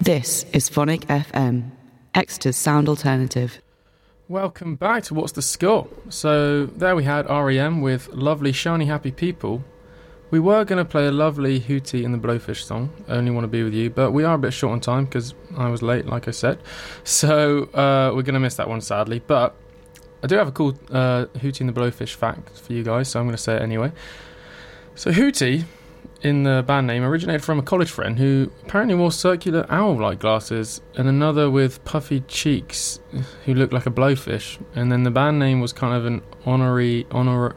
This is Phonic FM, Exeter's sound alternative. Welcome back to What's the Score? So there we had R.E.M. with Lovely Shiny Happy People. We were going to play a lovely Hootie and the Blowfish song, Only Want to Be With You, but we are a bit short on time because I was late, like I said. So we're going to miss that one, sadly. But I do have a cool Hootie and the Blowfish fact for you guys, so I'm going to say it anyway. So Hootie, in the band name, originated from a college friend who apparently wore circular owl-like glasses and another with puffy cheeks who looked like a blowfish. And then the band name was kind of an honorary?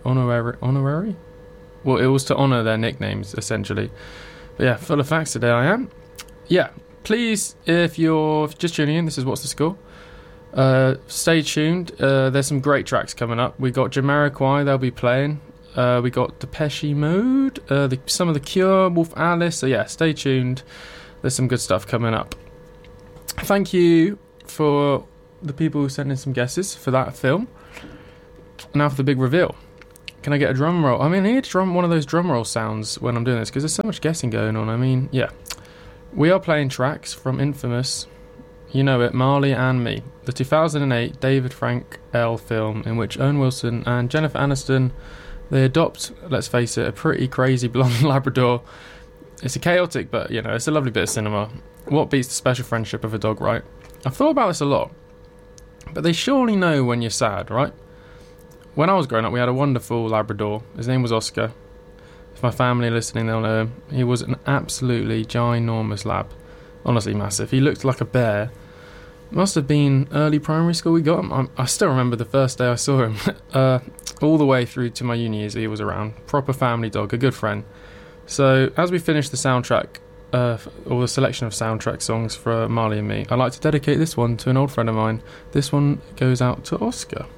Well, it was to honour their nicknames, essentially. But yeah, full of facts today I am. Yeah, please, if you're just tuning in, this is What's the Score? Stay tuned. There's some great tracks coming up. We got Jamiroquai, they'll be playing. We got Depeche Mode, some of The Cure, Wolf Alice. So yeah, stay tuned. There's some good stuff coming up. Thank you for the people who sent in some guesses for that film. Now for the big reveal. Can I get a drum roll? I mean, I need one of those drum roll sounds when I'm doing this because there's so much guessing going on. I mean, yeah. We are playing tracks from Infamous, you know it, Marley and Me, the 2008 David Frank L film in which Owen Wilson and Jennifer Aniston, they adopt, let's face it, a pretty crazy blonde Labrador. It's a chaotic, but, you know, it's a lovely bit of cinema. What beats the special friendship of a dog, right? I've thought about this a lot, but they surely know when you're sad, right? When I was growing up, we had a wonderful Labrador. His name was Oscar. If my family are listening, they'll know him. He was an absolutely ginormous lab. Honestly, massive. He looked like a bear. Must have been early primary school we got him. I still remember the first day I saw him. All the way through to my uni years, he was around. Proper family dog, a good friend. So, as we finish the soundtrack, or the selection of soundtrack songs for Marley and Me, I'd like to dedicate this one to an old friend of mine. This one goes out to Oscar.